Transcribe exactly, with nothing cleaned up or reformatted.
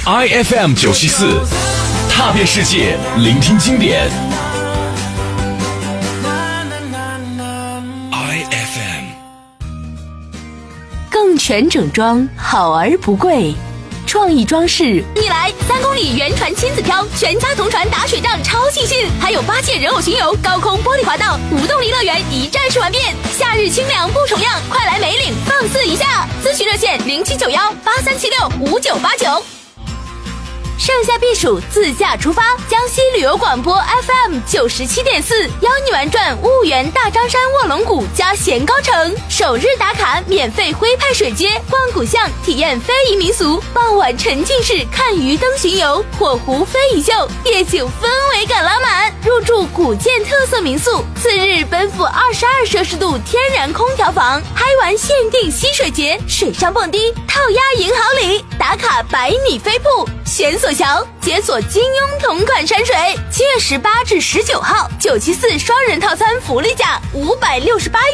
I F M 九七四，踏遍世界，聆听经典。I F M 更全整装，好而不贵。创意装饰， 一来三公里原船亲子漂，全家同船打水仗超尽兴，还有八届人偶巡游、高空玻璃滑道、无动力乐园一站式玩遍。夏日清凉不重样，快来梅岭放肆一下！咨询热线零七九幺八三七六五九八九。盛夏避暑，自驾出发，江西旅游广播 F M 九十七点四，邀你玩转婺源大张山卧龙谷加咸高城，首日打卡免费徽派水街，逛古巷，体验非遗民俗，傍晚沉浸式看鱼灯巡游，火狐非遗秀，夜景氛围感拉满，入住古建特色民宿，次日奔赴二十二摄氏度天然空调房，嗨玩限定溪水节，水上蹦迪，套鸭赢好礼，打卡百米飞瀑，悬索桥，解锁金庸同款山水。七月十八至十九号，九七四双人套餐福利价五百六十八元。